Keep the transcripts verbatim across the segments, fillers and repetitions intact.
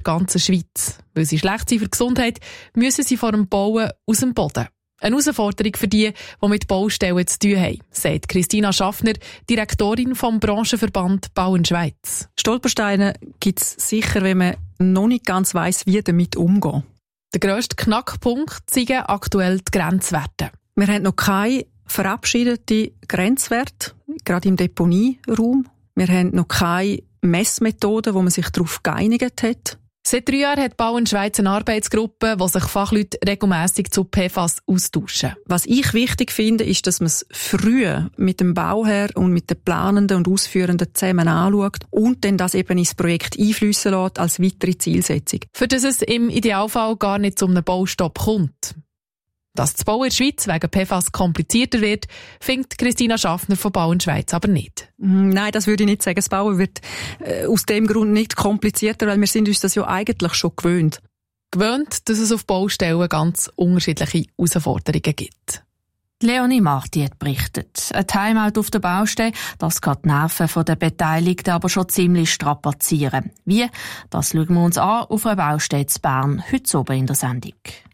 ganzen Schweiz. Weil sie schlecht sind für die Gesundheit, müssen sie vor dem Bauen aus dem Boden. Eine Herausforderung für die, die mit Baustellen zu tun haben, sagt Christina Schaffner, Direktorin vom Branchenverband Bauen Schweiz. Stolpersteine gibt es sicher, wenn man noch nicht ganz weiss, wie damit umgehen. Der grösste Knackpunkt sind aktuell die Grenzwerte. Wir haben noch keine verabschiedeten Grenzwerte, gerade im Deponieraum. Wir haben noch keine Messmethoden, wo man sich darauf geeinigt hat. Seit drei Jahren hat Bauen Schweiz eine Arbeitsgruppe, wo sich Fachleute regelmässig zu P F A S austauschen. Was ich wichtig finde, ist, dass man es früh mit dem Bauherr und mit den Planenden und Ausführenden zusammen anschaut und dann das eben ins Projekt einfliessen lässt als weitere Zielsetzung. Für das es im Idealfall gar nicht zu einem Baustopp kommt. Dass das Bauen in der Schweiz wegen P F A S komplizierter wird, findet Christina Schaffner von Bauen Schweiz aber nicht. Nein, das würde ich nicht sagen. Das Bauen wird äh, aus dem Grund nicht komplizierter, weil wir sind uns das ja eigentlich schon gewöhnt. Gewöhnt, dass es auf Baustellen ganz unterschiedliche Herausforderungen gibt. Leonie Marti hat berichtet. Ein Timeout auf der Baustelle, das kann die Nerven der Beteiligten aber schon ziemlich strapazieren. Wie? Das schauen wir uns an auf einer Baustelle in Bern, heute oben in der Sendung.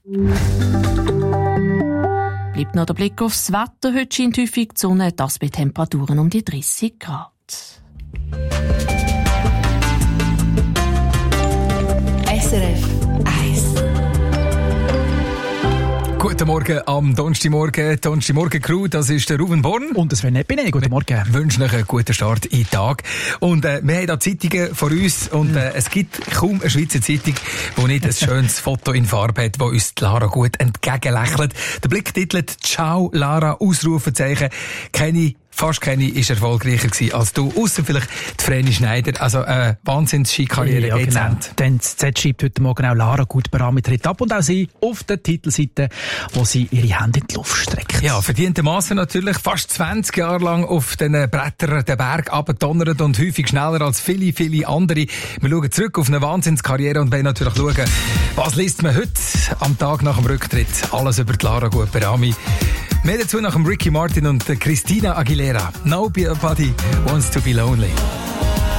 Bleibt noch der Blick aufs Wetter. Heute scheint häufig die Sonne, das bei Temperaturen um die dreissig Grad. S R F eins. Guten Morgen am Donnerstagmorgen. Donnerstagmorgen Crew, das ist der Ruben Born. Und das Sven Epine. Guten Morgen. Wir wünschen euch einen guten Start in den Tag. Und äh, wir haben da Zeitungen vor uns und äh, es gibt kaum eine Schweizer Zeitung, die nicht ein schönes Foto in Farbe hat, das uns Lara gut entgegenlächelt. Der Blick titelt «Ciao Lara!» Ausrufezeichen. Keine Fast keine ist erfolgreicher gewesen als du, ausser vielleicht die Vreni Schneider. Also eine äh, Wahnsinns-Skikarriere ja, geht's genau. Ende. Denn das Z schreibt heute Morgen auch Lara Gutberami tritt ab und auch sie auf der Titelseite, wo sie ihre Hände in die Luft streckt. Ja, verdientermassen natürlich fast zwanzig Jahre lang auf den Brettern den Berg abgedonnert und häufig schneller als viele, viele andere. Wir schauen zurück auf eine Wahnsinnskarriere und wollen natürlich schauen, was liest man heute am Tag nach dem Rücktritt. Alles über die Lara Gutberami. Mehr dazu nach dem Ricky Martin und Christina Aguilera. Nobody wants to be lonely.